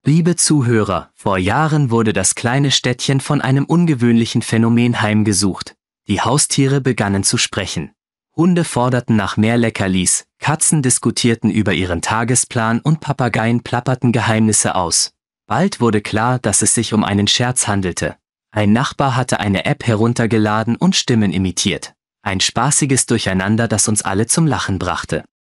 Liebe Zuhörer, vor Jahren wurde das kleine Städtchen von einem ungewöhnlichen Phänomen heimgesucht. Die Haustiere begannen zu sprechen. Hunde forderten nach mehr Leckerlis, Katzen diskutierten über ihren Tagesplan und Papageien plapperten Geheimnisse aus. Bald wurde klar, dass es sich um einen Scherz handelte. Ein Nachbar hatte eine App heruntergeladen und Stimmen imitiert. Ein spaßiges Durcheinander, das uns alle zum Lachen brachte.